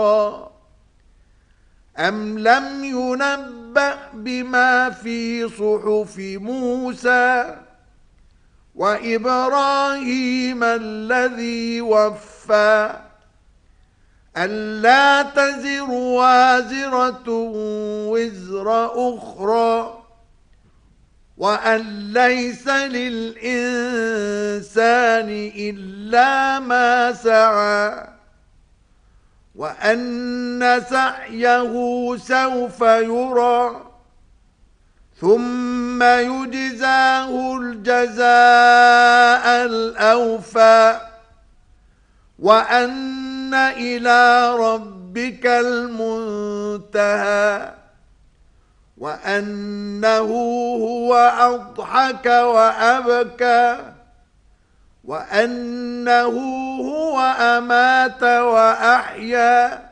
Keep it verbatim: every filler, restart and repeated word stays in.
أم لم ينبأ بما في صحف موسى وإبراهيم الذي وفى ألا تزر وازرة وزر أخرى وأن ليس للإنسان إلا ما سعى وأن سعيه سوف يرى ثم يجزاه الجزاء الأوفى وأن إلى ربك المنتهى وأنه هو أضحك وأبكى وأنه هو أمات وأحيا